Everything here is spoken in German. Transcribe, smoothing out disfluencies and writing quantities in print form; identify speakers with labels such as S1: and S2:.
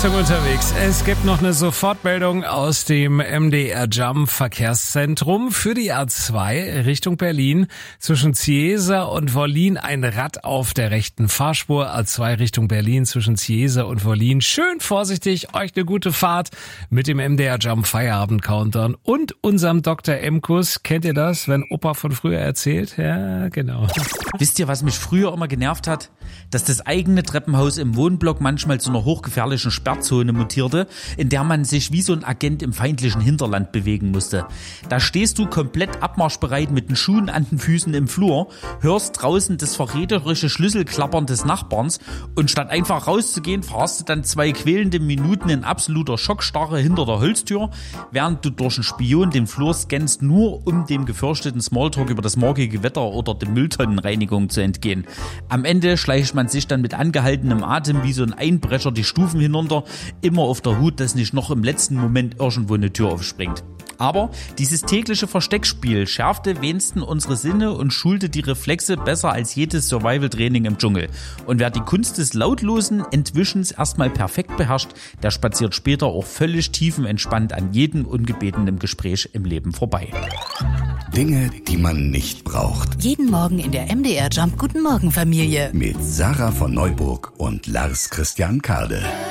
S1: Achtung unterwegs. Es gibt noch eine Sofortmeldung aus dem MDR Jump Verkehrszentrum für die A2 Richtung Berlin. Zwischen Cieza und Wollin ein Rad auf der rechten Fahrspur. A2 Richtung Berlin zwischen Cieza und Wollin. Schön vorsichtig, euch eine gute Fahrt mit dem MDR Jump Feierabend Countdown und unserem Dr. Emkus. Kennt ihr das, wenn Opa von früher erzählt? Ja, genau.
S2: Wisst ihr, was mich früher immer genervt hat? Dass das eigene Treppenhaus im Wohnblock manchmal zu einer hochgefährlichen Sperrzone mutierte, in der man sich wie so ein Agent im feindlichen Hinterland bewegen musste. Da stehst du komplett abmarschbereit mit den Schuhen an den Füßen im Flur, hörst draußen das verräterische Schlüsselklappern des Nachbarns und statt einfach rauszugehen, fahrst du dann 2 quälende Minuten in absoluter Schockstarre hinter der Holztür, während du durch einen Spion den Flur scannst, nur um dem gefürchteten Smalltalk über das morgige Wetter oder die Mülltonnenreinigung zu entgehen. Am Ende schleicht man sich dann mit angehaltenem Atem wie so ein Einbrecher die Stufen hinunter, immer auf der Hut, dass nicht noch im letzten Moment irgendwo eine Tür aufspringt. Aber dieses tägliche Versteckspiel schärfte wenigstens unsere Sinne und schulte die Reflexe besser als jedes Survival-Training im Dschungel. Und wer die Kunst des lautlosen Entwischens erstmal perfekt beherrscht, der spaziert später auch völlig tiefenentspannt an jedem ungebetenen Gespräch im Leben vorbei.
S3: Dinge, die man nicht braucht.
S4: Jeden Morgen in der MDR Jump Guten Morgen Familie.
S3: Mit Sarah von Neuburg und Lars Christian Kade.